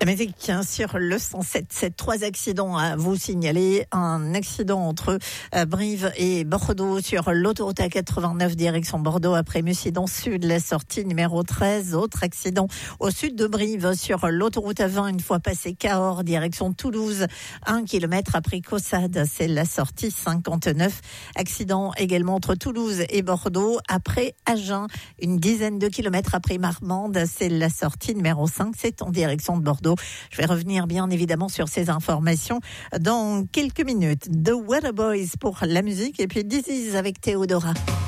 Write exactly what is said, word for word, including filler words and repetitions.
musique hein, sur le cent sept sept. Trois accidents à vous signaler. Un accident entre euh, Brive et Bordeaux sur l'autoroute A quatre-vingt-neuf direction Bordeaux après Mussy dans Sud, la sortie numéro treize. Autre accident au sud de Brive sur l'autoroute A vingt une fois passé Cahors direction Toulouse. Un kilomètre après Caussade, c'est la sortie cinquante-neuf. Accident également entre Toulouse et Bordeaux après Agen. Une dizaine de kilomètres après Marmande, c'est la sortie numéro cinq. C'est en direction de Bordeaux. Je vais revenir bien évidemment sur ces informations dans quelques minutes. The Waterboys pour la musique et puis This Is avec Théodora.